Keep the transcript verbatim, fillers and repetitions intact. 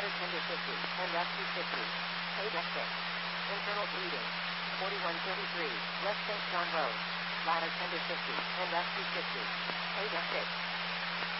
Ladder tender fifty, and rescue fifty. Page exit. Internal bleeding. forty-one thirty-three, West Saint John Road. Ladder tender fifty, and rescue fifty. Page exit.